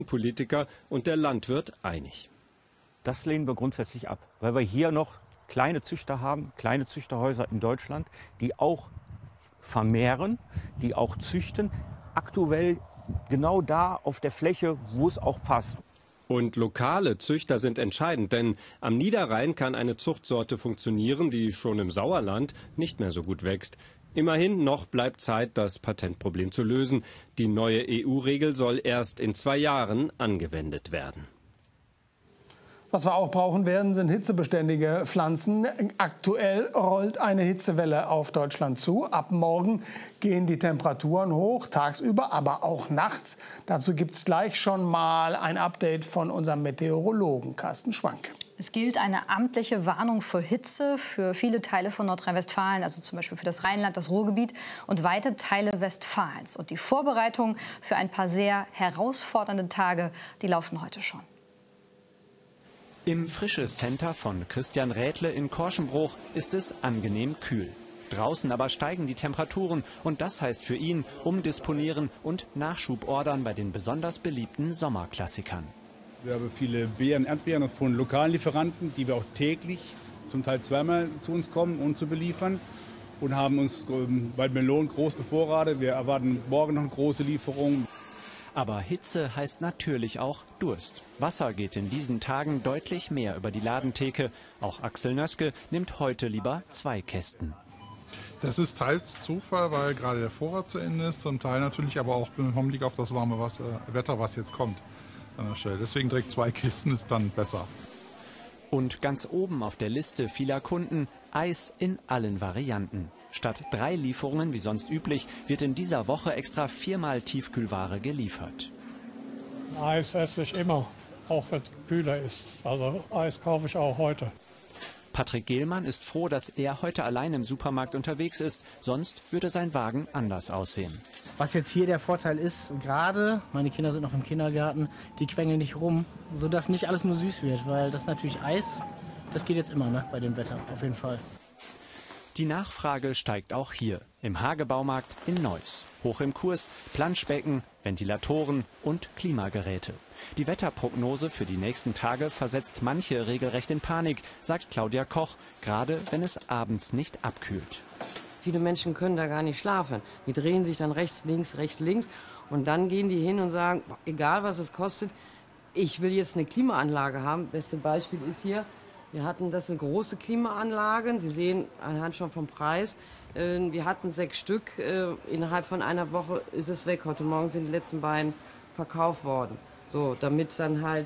Politiker und der Landwirt einig. Das lehnen wir grundsätzlich ab, weil wir hier noch kleine Züchter haben, kleine Züchterhäuser in Deutschland, die auch vermehren, die auch züchten, aktuell genau da auf der Fläche, wo es auch passt. Und lokale Züchter sind entscheidend, denn am Niederrhein kann eine Zuchtsorte funktionieren, die schon im Sauerland nicht mehr so gut wächst. Immerhin, noch bleibt Zeit, das Patentproblem zu lösen. Die neue EU-Regel soll erst in 2 Jahren angewendet werden. Was wir auch brauchen werden, sind hitzebeständige Pflanzen. Aktuell rollt eine Hitzewelle auf Deutschland zu. Ab morgen gehen die Temperaturen hoch, tagsüber, aber auch nachts. Dazu gibt es gleich schon mal ein Update von unserem Meteorologen Carsten Schwanke. Es gilt eine amtliche Warnung vor Hitze für viele Teile von Nordrhein-Westfalen, also zum Beispiel für das Rheinland, das Ruhrgebiet und weite Teile Westfalens. Und die Vorbereitungen für ein paar sehr herausfordernde Tage, die laufen heute schon. Im Frische-Center von Christian Rädle in Korschenbruch ist es angenehm kühl. Draußen aber steigen die Temperaturen und das heißt für ihn umdisponieren und Nachschub ordern bei den besonders beliebten Sommerklassikern. Wir haben viele Beeren, Erdbeeren von lokalen Lieferanten, die wir auch täglich, zum Teil zweimal zu uns kommen, um zu beliefern. Und haben uns bei Melonen groß bevorratet. Wir erwarten morgen noch eine große Lieferung. Aber Hitze heißt natürlich auch Durst. Wasser geht in diesen Tagen deutlich mehr über die Ladentheke. Auch Axel Nöske nimmt heute lieber 2 Kästen. Das ist teils Zufall, weil gerade der Vorrat zu Ende ist, zum Teil natürlich aber auch im Hinblick auf das warme Wetter, was jetzt kommt an der Stelle. Deswegen direkt 2 Kisten ist dann besser. Und ganz oben auf der Liste vieler Kunden Eis in allen Varianten. Statt 3 Lieferungen wie sonst üblich wird in dieser Woche extra 4-mal Tiefkühlware geliefert. Eis esse ich immer, auch wenn es kühler ist. Also Eis kaufe ich auch heute. Patrick Gehlmann ist froh, dass er heute allein im Supermarkt unterwegs ist. Sonst würde sein Wagen anders aussehen. Was jetzt hier der Vorteil ist, gerade, meine Kinder sind noch im Kindergarten, die quengeln nicht rum, sodass nicht alles nur süß wird. Weil das ist natürlich Eis, das geht jetzt immer, ne, bei dem Wetter, auf jeden Fall. Die Nachfrage steigt auch hier, im Hagebaumarkt in Neuss. Hoch im Kurs Planschbecken, Ventilatoren und Klimageräte. Die Wetterprognose für die nächsten Tage versetzt manche regelrecht in Panik, sagt Claudia Koch, gerade wenn es abends nicht abkühlt. Viele Menschen können da gar nicht schlafen. Die drehen sich dann rechts, links und dann gehen die hin und sagen, egal was es kostet, ich will jetzt eine Klimaanlage haben. Beste Beispiel ist hier, das sind große Klimaanlagen. Sie sehen anhand schon vom Preis. Wir hatten 6 Stück. Innerhalb von einer Woche ist es weg. Heute Morgen sind die letzten beiden verkauft worden. So, damit dann halt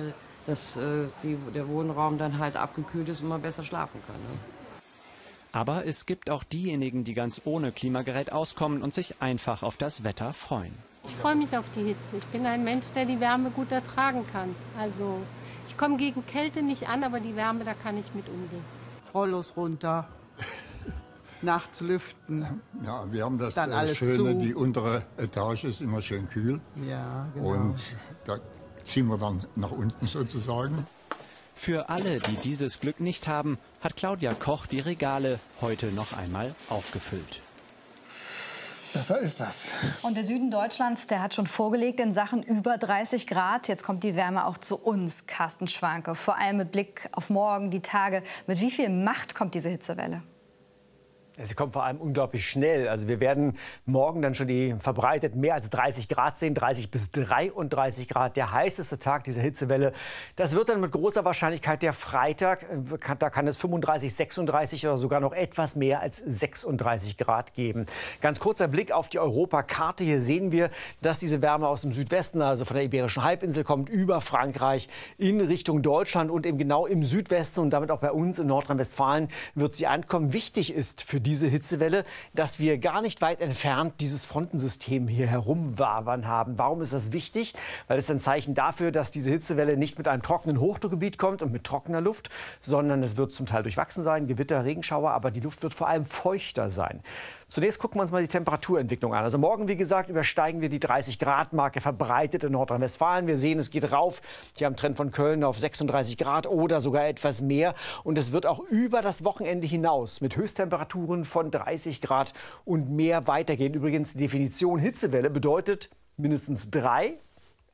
der Wohnraum dann halt abgekühlt ist und man besser schlafen kann. Ne? Aber es gibt auch diejenigen, die ganz ohne Klimagerät auskommen und sich einfach auf das Wetter freuen. Ich freue mich auf die Hitze. Ich bin ein Mensch, der die Wärme gut ertragen kann. Also ich komme gegen Kälte nicht an, aber die Wärme, da kann ich mit umgehen. Rollos runter, nachts lüften. Ja, wir haben das dann alles Schöne, zu. Die untere Etage ist immer schön kühl. Ja, genau. Und da ziehen wir dann nach unten sozusagen. Für alle, die dieses Glück nicht haben, hat Claudia Koch die Regale heute noch einmal aufgefüllt. Besser ist das. Und der Süden Deutschlands, der hat schon vorgelegt in Sachen über 30 Grad. Jetzt kommt die Wärme auch zu uns, Carsten Schwanke. Vor allem mit Blick auf morgen, die Tage. Mit wie viel Macht kommt diese Hitzewelle? Sie kommt vor allem unglaublich schnell. Also wir werden morgen dann schon die verbreitet mehr als 30 Grad sehen, 30 bis 33 Grad. Der heißeste Tag dieser Hitzewelle. Das wird dann mit großer Wahrscheinlichkeit der Freitag. Da kann es 35, 36 oder sogar noch etwas mehr als 36 Grad geben. Ganz kurzer Blick auf die Europakarte. Hier sehen wir, dass diese Wärme aus dem Südwesten, also von der Iberischen Halbinsel, kommt über Frankreich in Richtung Deutschland und eben genau im Südwesten und damit auch bei uns in Nordrhein-Westfalen wird sie ankommen. Wichtig ist für diese Hitzewelle, dass wir gar nicht weit entfernt dieses Frontensystem hier herumwabern haben. Warum ist das wichtig? Weil es ein Zeichen dafür, dass diese Hitzewelle nicht mit einem trockenen Hochdruckgebiet kommt und mit trockener Luft, sondern es wird zum Teil durchwachsen sein, Gewitter, Regenschauer, aber die Luft wird vor allem feuchter sein. Zunächst gucken wir uns mal die Temperaturentwicklung an. Also morgen, wie gesagt, übersteigen wir die 30-Grad-Marke verbreitet in Nordrhein-Westfalen. Wir sehen, es geht rauf. Hier am Trend von Köln auf 36 Grad oder sogar etwas mehr. Und es wird auch über das Wochenende hinaus mit Höchsttemperaturen von 30 Grad und mehr weitergehen. Übrigens, die Definition Hitzewelle bedeutet mindestens 3,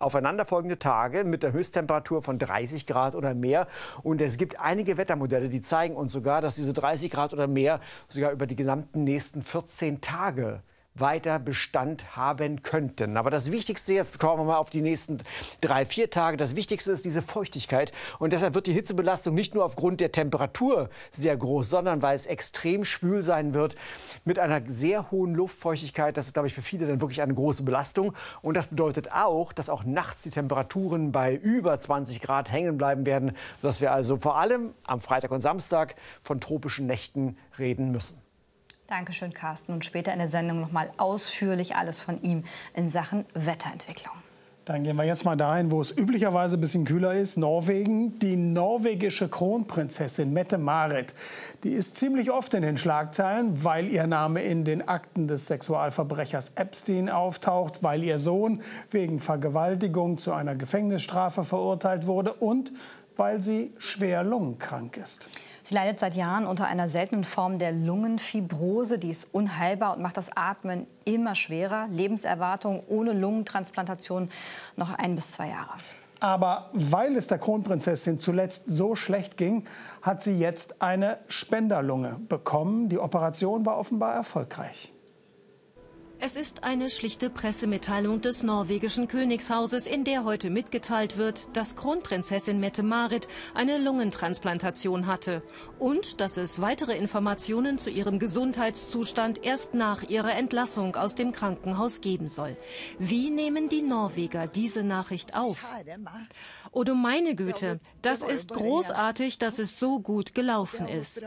Aufeinanderfolgende Tage mit der Höchsttemperatur von 30 Grad oder mehr. Und es gibt einige Wettermodelle, die zeigen uns sogar, dass diese 30 Grad oder mehr sogar über die gesamten nächsten 14 Tage weiter Bestand haben könnten. Aber das Wichtigste, jetzt kommen wir mal auf die nächsten 3-4 Tage, das Wichtigste ist diese Feuchtigkeit. Und deshalb wird die Hitzebelastung nicht nur aufgrund der Temperatur sehr groß, sondern weil es extrem schwül sein wird mit einer sehr hohen Luftfeuchtigkeit. Das ist, glaube ich, für viele dann wirklich eine große Belastung. Und das bedeutet auch, dass auch nachts die Temperaturen bei über 20 Grad hängen bleiben werden, sodass wir also vor allem am Freitag und Samstag von tropischen Nächten reden müssen. Dankeschön, Carsten. Und später in der Sendung noch mal ausführlich alles von ihm in Sachen Wetterentwicklung. Dann gehen wir jetzt mal dahin, wo es üblicherweise ein bisschen kühler ist. Norwegen. Die norwegische Kronprinzessin Mette-Marit, die ist ziemlich oft in den Schlagzeilen, weil ihr Name in den Akten des Sexualverbrechers Epstein auftaucht, weil ihr Sohn wegen Vergewaltigung zu einer Gefängnisstrafe verurteilt wurde und weil sie schwer lungenkrank ist. Sie leidet seit Jahren unter einer seltenen Form der Lungenfibrose. Die ist unheilbar und macht das Atmen immer schwerer. Lebenserwartung ohne Lungentransplantation noch 1 bis 2 Jahre. Aber weil es der Kronprinzessin zuletzt so schlecht ging, hat sie jetzt eine Spenderlunge bekommen. Die Operation war offenbar erfolgreich. Es ist eine schlichte Pressemitteilung des norwegischen Königshauses, in der heute mitgeteilt wird, dass Kronprinzessin Mette-Marit eine Lungentransplantation hatte und dass es weitere Informationen zu ihrem Gesundheitszustand erst nach ihrer Entlassung aus dem Krankenhaus geben soll. Wie nehmen die Norweger diese Nachricht auf? Oh du meine Güte, das ist großartig, dass es so gut gelaufen ist.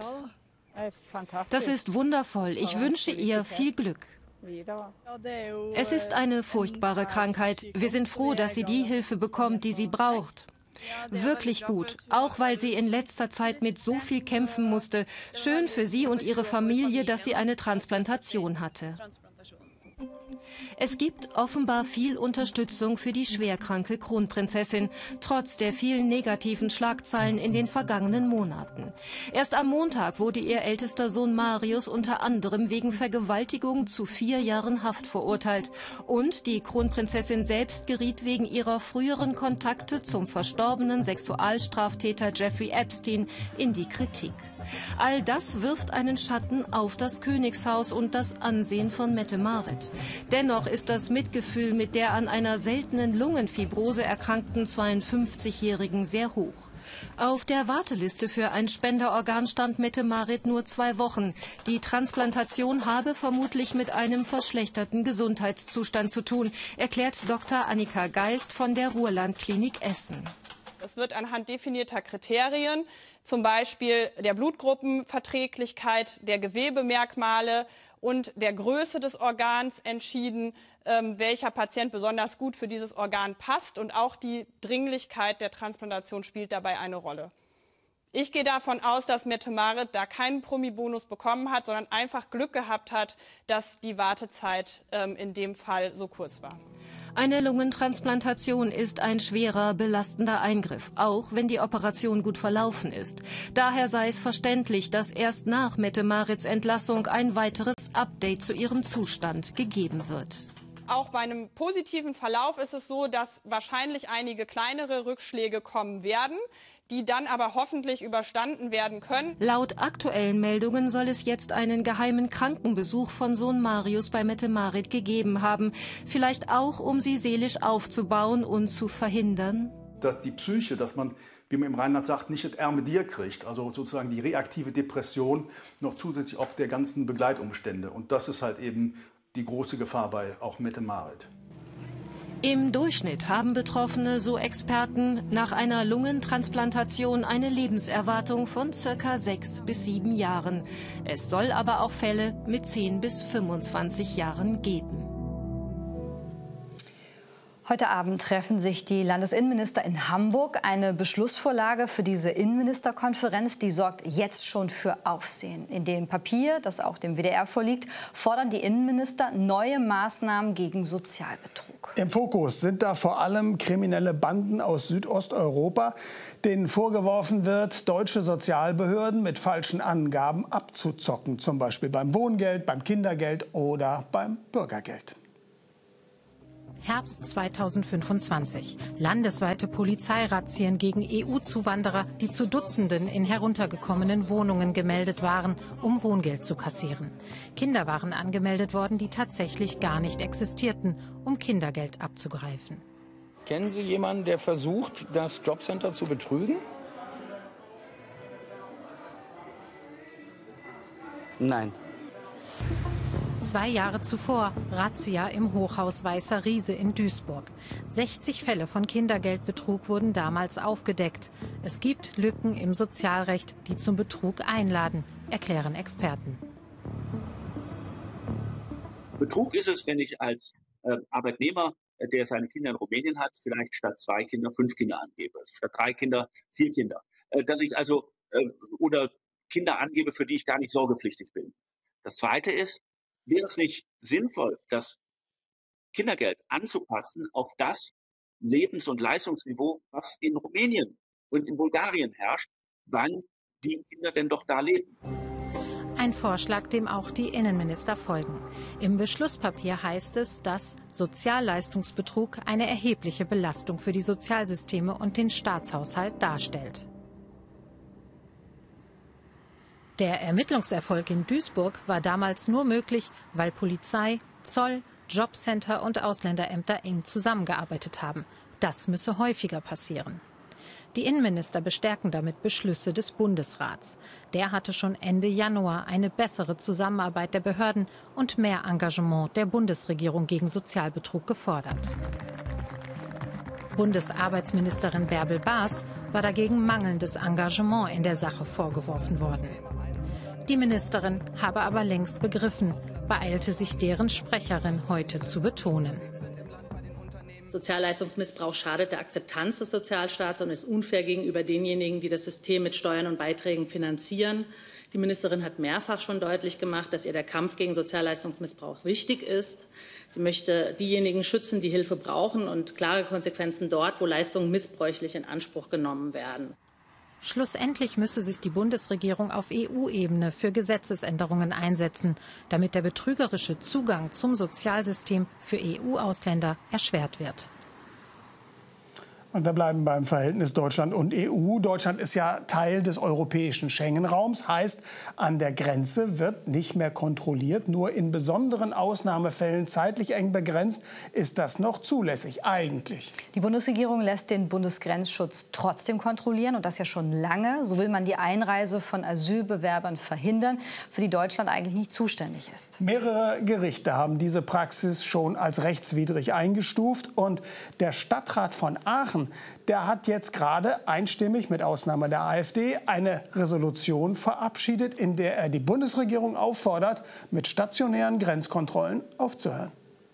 Das ist wundervoll. Ich wünsche ihr viel Glück. Es ist eine furchtbare Krankheit. Wir sind froh, dass sie die Hilfe bekommt, die sie braucht. Wirklich gut, auch weil sie in letzter Zeit mit so viel kämpfen musste. Schön für sie und ihre Familie, dass sie eine Transplantation hatte. Es gibt offenbar viel Unterstützung für die schwerkranke Kronprinzessin, trotz der vielen negativen Schlagzeilen in den vergangenen Monaten. Erst am Montag wurde ihr ältester Sohn Marius unter anderem wegen Vergewaltigung zu 4 Jahren Haft verurteilt. Und die Kronprinzessin selbst geriet wegen ihrer früheren Kontakte zum verstorbenen Sexualstraftäter Jeffrey Epstein in die Kritik. All das wirft einen Schatten auf das Königshaus und das Ansehen von Mette-Marit. Dennoch ist das Mitgefühl mit der an einer seltenen Lungenfibrose erkrankten 52-Jährigen sehr hoch. Auf der Warteliste für ein Spenderorgan stand Mette-Marit nur 2 Wochen. Die Transplantation habe vermutlich mit einem verschlechterten Gesundheitszustand zu tun, erklärt Dr. Annika Geist von der Ruhrland-Klinik Essen. Es wird anhand definierter Kriterien, zum Beispiel der Blutgruppenverträglichkeit, der Gewebemerkmale und der Größe des Organs entschieden, welcher Patient besonders gut für dieses Organ passt. Und auch die Dringlichkeit der Transplantation spielt dabei eine Rolle. Ich gehe davon aus, dass Mette-Marit da keinen Promi-Bonus bekommen hat, sondern einfach Glück gehabt hat, dass die Wartezeit in dem Fall so kurz war. Eine Lungentransplantation ist ein schwerer, belastender Eingriff, auch wenn die Operation gut verlaufen ist. Daher sei es verständlich, dass erst nach Mette-Marits Entlassung ein weiteres Update zu ihrem Zustand gegeben wird. Auch bei einem positiven Verlauf ist es so, dass wahrscheinlich einige kleinere Rückschläge kommen werden, die dann aber hoffentlich überstanden werden können. Laut aktuellen Meldungen soll es jetzt einen geheimen Krankenbesuch von Sohn Marius bei Mette-Marit gegeben haben. Vielleicht auch, um sie seelisch aufzubauen und zu verhindern. Dass die Psyche, dass man, wie man im Rheinland sagt, nicht das ärme Dir kriegt, also sozusagen die reaktive Depression, noch zusätzlich ob der ganzen Begleitumstände. Und das ist halt eben die große Gefahr bei auch Mette-Marit. Im Durchschnitt haben Betroffene, so Experten, nach einer Lungentransplantation eine Lebenserwartung von ca. 6 bis 7 Jahren. Es soll aber auch Fälle mit 10 bis 25 Jahren geben. Heute Abend treffen sich die Landesinnenminister in Hamburg. Eine Beschlussvorlage für diese Innenministerkonferenz, die sorgt jetzt schon für Aufsehen. In dem Papier, das auch dem WDR vorliegt, fordern die Innenminister neue Maßnahmen gegen Sozialbetrug. Im Fokus sind da vor allem kriminelle Banden aus Südosteuropa, denen vorgeworfen wird, deutsche Sozialbehörden mit falschen Angaben abzuzocken. Zum Beispiel beim Wohngeld, beim Kindergeld oder beim Bürgergeld. Herbst 2025. Landesweite Polizeirazzien gegen EU-Zuwanderer, die zu Dutzenden in heruntergekommenen Wohnungen gemeldet waren, um Wohngeld zu kassieren. Kinder waren angemeldet worden, die tatsächlich gar nicht existierten, um Kindergeld abzugreifen. Kennen Sie jemanden, der versucht, das Jobcenter zu betrügen? Nein. 2 Jahre zuvor, Razzia im Hochhaus Weißer Riese in Duisburg. 60 Fälle von Kindergeldbetrug wurden damals aufgedeckt. Es gibt Lücken im Sozialrecht, die zum Betrug einladen, erklären Experten. Betrug ist es, wenn ich als Arbeitnehmer, der seine Kinder in Rumänien hat, vielleicht statt 2 Kinder 5 Kinder angebe, statt 3 Kinder 4 Kinder. Dass ich also oder Kinder angebe, für die ich gar nicht sorgepflichtig bin. Das Zweite ist, wäre es nicht sinnvoll, das Kindergeld anzupassen auf das Lebens- und Leistungsniveau, was in Rumänien und in Bulgarien herrscht, wann die Kinder denn doch da leben? Ein Vorschlag, dem auch die Innenminister folgen. Im Beschlusspapier heißt es, dass Sozialleistungsbetrug eine erhebliche Belastung für die Sozialsysteme und den Staatshaushalt darstellt. Der Ermittlungserfolg in Duisburg war damals nur möglich, weil Polizei, Zoll, Jobcenter und Ausländerämter eng zusammengearbeitet haben. Das müsse häufiger passieren. Die Innenminister bestärken damit Beschlüsse des Bundesrats. Der hatte schon Ende Januar eine bessere Zusammenarbeit der Behörden und mehr Engagement der Bundesregierung gegen Sozialbetrug gefordert. Bundesarbeitsministerin Bärbel Baas war dagegen mangelndes Engagement in der Sache vorgeworfen worden. Die Ministerin habe aber längst begriffen, beeilte sich deren Sprecherin heute zu betonen. Sozialleistungsmissbrauch schadet der Akzeptanz des Sozialstaats und ist unfair gegenüber denjenigen, die das System mit Steuern und Beiträgen finanzieren. Die Ministerin hat mehrfach schon deutlich gemacht, dass ihr der Kampf gegen Sozialleistungsmissbrauch wichtig ist. Sie möchte diejenigen schützen, die Hilfe brauchen, und klare Konsequenzen dort, wo Leistungen missbräuchlich in Anspruch genommen werden. Schlussendlich müsse sich die Bundesregierung auf EU-Ebene für Gesetzesänderungen einsetzen, damit der betrügerische Zugang zum Sozialsystem für EU-Ausländer erschwert wird. Und wir bleiben beim Verhältnis Deutschland und EU. Deutschland ist ja Teil des europäischen Schengen-Raums. Heißt, an der Grenze wird nicht mehr kontrolliert. Nur in besonderen Ausnahmefällen, zeitlich eng begrenzt, ist das noch zulässig eigentlich. Die Bundesregierung lässt den Bundesgrenzschutz trotzdem kontrollieren. Und das ja schon lange. So will man die Einreise von Asylbewerbern verhindern, für die Deutschland eigentlich nicht zuständig ist. Mehrere Gerichte haben diese Praxis schon als rechtswidrig eingestuft. Und der Stadtrat von Aachen, der hat jetzt gerade einstimmig, mit Ausnahme der AfD, eine Resolution verabschiedet, in der er die Bundesregierung auffordert, mit stationären Grenzkontrollen aufzuhören.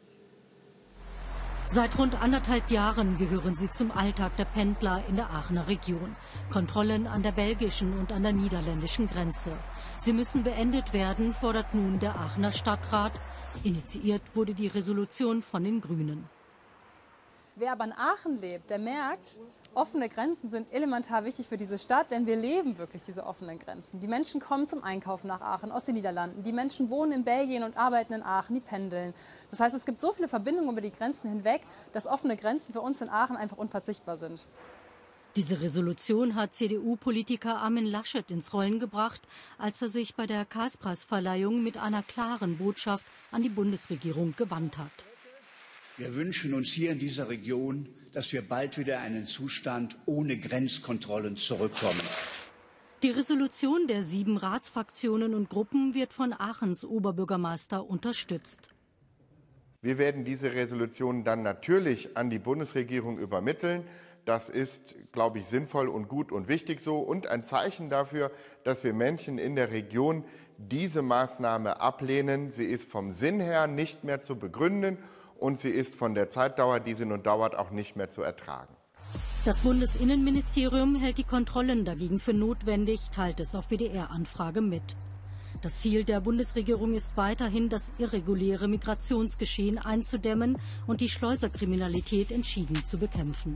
Seit rund 1,5 Jahren gehören sie zum Alltag der Pendler in der Aachener Region. Kontrollen an der belgischen und an der niederländischen Grenze. Sie müssen beendet werden, fordert nun der Aachener Stadtrat. Initiiert wurde die Resolution von den Grünen. Wer aber in Aachen lebt, der merkt, offene Grenzen sind elementar wichtig für diese Stadt, denn wir leben wirklich diese offenen Grenzen. Die Menschen kommen zum Einkaufen nach Aachen aus den Niederlanden. Die Menschen wohnen in Belgien und arbeiten in Aachen, die pendeln. Das heißt, es gibt so viele Verbindungen über die Grenzen hinweg, dass offene Grenzen für uns in Aachen einfach unverzichtbar sind. Diese Resolution hat CDU-Politiker Armin Laschet ins Rollen gebracht, als er sich bei der Karlspreisverleihung mit einer klaren Botschaft an die Bundesregierung gewandt hat. Wir wünschen uns hier in dieser Region, dass wir bald wieder einen Zustand ohne Grenzkontrollen zurückkommen. Die Resolution der 7 Ratsfraktionen und Gruppen wird von Aachens Oberbürgermeister unterstützt. Wir werden diese Resolution dann natürlich an die Bundesregierung übermitteln. Das ist, glaube ich, sinnvoll und gut und wichtig so und ein Zeichen dafür, dass wir Menschen in der Region diese Maßnahme ablehnen. Sie ist vom Sinn her nicht mehr zu begründen. Und sie ist von der Zeitdauer, die sie nun dauert, auch nicht mehr zu ertragen. Das Bundesinnenministerium hält die Kontrollen dagegen für notwendig, teilt es auf WDR-Anfrage mit. Das Ziel der Bundesregierung ist weiterhin, das irreguläre Migrationsgeschehen einzudämmen und die Schleuserkriminalität entschieden zu bekämpfen.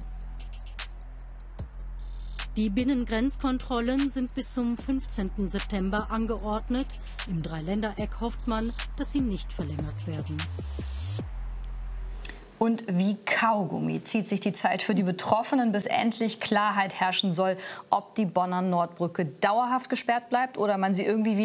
Die Binnengrenzkontrollen sind bis zum 15. September angeordnet. Im Dreiländereck hofft man, dass sie nicht verlängert werden. Und wie Kaugummi zieht sich die Zeit für die Betroffenen, bis endlich Klarheit herrschen soll, ob die Bonner Nordbrücke dauerhaft gesperrt bleibt oder man sie irgendwie wieder